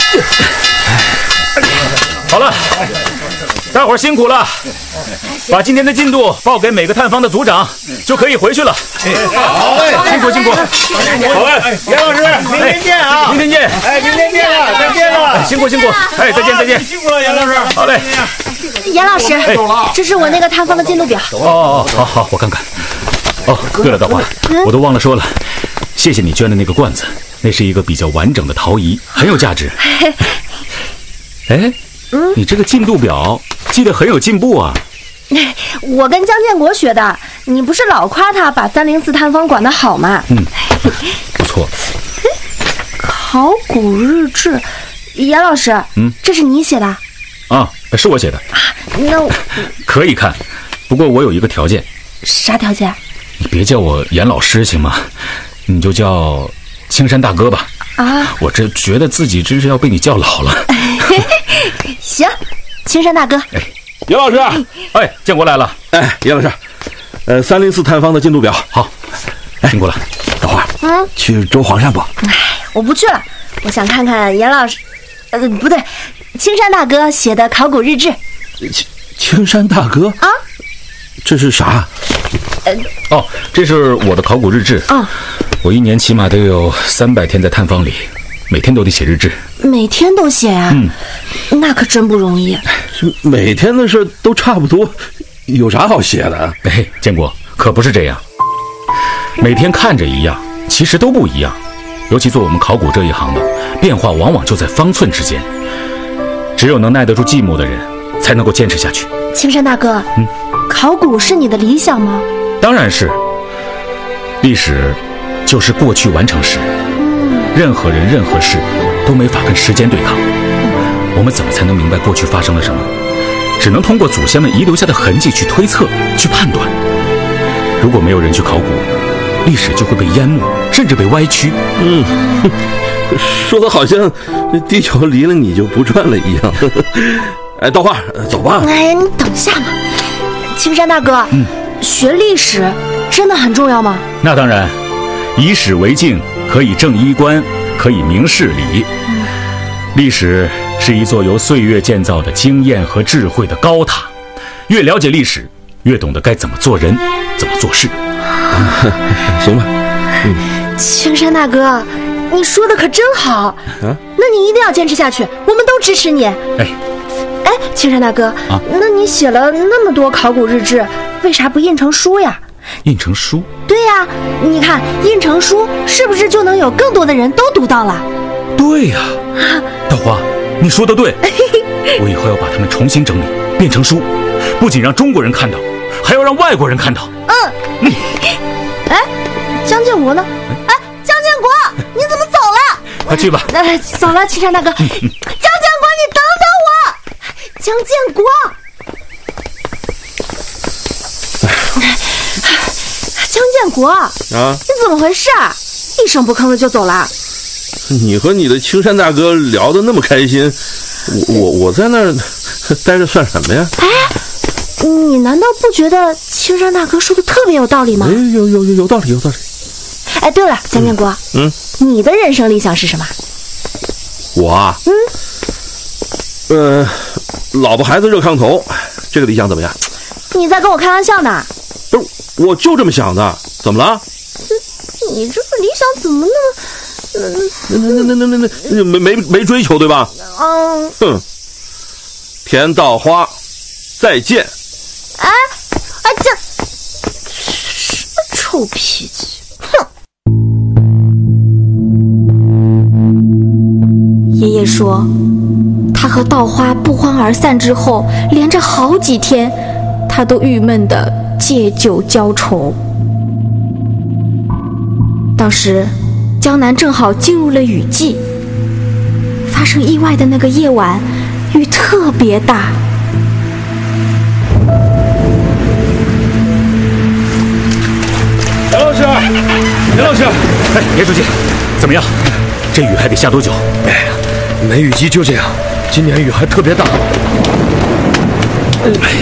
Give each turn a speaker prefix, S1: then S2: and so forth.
S1: 好了，大伙儿辛苦了，把今天的进度报给每个探方的组长，就可以回去了。
S2: 好嘞，
S1: 辛苦辛苦。
S2: 好嘞，严老师，明天见啊！
S1: 明天见。
S2: 哎，明天见了，再见了。
S1: 辛苦辛苦。哎，再见再见。
S2: 辛苦了，严老师。
S1: 好嘞。
S3: 严老师，这是我那个探方的进度表。
S1: 哦，好，我看看。哦，对了，道花，我都忘了说了，谢谢你捐的那个罐子，那是一个比较完整的陶遗，很有价值。哎，你这个进度表记得很有进步啊。
S3: 我跟江建国学的，你不是老夸他把304探方管得好吗？
S1: 不错。
S3: 考古日志，严老师，这是你写的
S1: 啊？是我写的。
S3: 那
S1: 可以看，不过我有一个条件。
S3: 啥条件？
S1: 你别叫我严老师行吗？你就叫青山大哥吧。啊，我这觉得自己真是要被你叫老了。
S3: 行，青山大哥。
S2: 严老师，
S1: 哎，建国来了。
S2: 哎，严老师，304探方的进度表。好，
S1: 辛苦了。
S2: 等会儿，去周黄山不？
S3: 我不去了，我想看看严老师，不对，青山大哥写的考古日志。
S2: 青山大哥啊，这是啥？
S1: 这是我的考古日志。我一年起码得有300天在探方里，每天都得写日志。
S3: 每天都写啊？那可真不容易。
S2: 每天的事都差不多，有啥好写的？
S1: 哎，建国，可不是这样。每天看着一样，其实都不一样。尤其做我们考古这一行的，变化往往就在方寸之间。只有能耐得住寂寞的人，才能够坚持下去。
S3: 青山大哥，考古是你的理想吗？
S1: 当然是。历史就是过去完成时，任何人任何事都没法跟时间对抗。我们怎么才能明白过去发生了什么？只能通过祖先们遗留下的痕迹去推测、去判断。如果没有人去考古，历史就会被淹没，甚至被歪曲。
S2: 说的好像地球离了你就不转了一样。哎，道花，走吧。
S3: 哎，你等下嘛。青山大哥，学历史真的很重要吗？
S1: 那当然，以史为镜，可以正衣冠，可以明事理。历史是一座由岁月建造的经验和智慧的高塔，越了解历史，越懂得该怎么做人，怎么做事。
S2: 行吧。
S3: 青山大哥，你说的可真好。那你一定要坚持下去，我们都支持你。哎，青山大哥，那你写了那么多考古日志，为啥不印成书呀？
S1: 印成书？
S3: 对呀，你看印成书是不是就能有更多的人都读到了？
S1: 对呀，道花，你说的对。我以后要把它们重新整理，变成书，不仅让中国人看到，还要让外国人看到。
S3: 哎，江建国呢？哎，江建国，你怎么走了？
S1: 快去吧。
S3: 走了，青山大哥。江建国，你等等我。江建国。江建国啊，你怎么回事？一声不吭的就走了。
S2: 你和你的青山大哥聊得那么开心，我在那儿待着算什么呀？
S3: 哎，你难道不觉得青山大哥说的特别有道理吗？
S2: 有道理，有道理。
S3: 哎，对了，江建国，你的人生理想是什么？
S2: 我啊，老婆孩子热炕头，这个理想怎么样？
S3: 你在跟我开玩笑呢？
S2: 不是，我就这么想的，怎么了？
S3: 你这个理想怎么
S2: 那没追求对吧？田道花，再见。
S3: 哎，这什么臭脾气！哼！爷爷说，他和稻花不欢而散之后，连着好几天，他都郁闷地借酒浇愁。当时江南正好进入了雨季，发生意外的那个夜晚，雨特别大。
S1: 严老师，哎，严书记，怎么样？这雨还得下多久？
S4: 哎呀，梅雨季就这样，今年雨还特别大。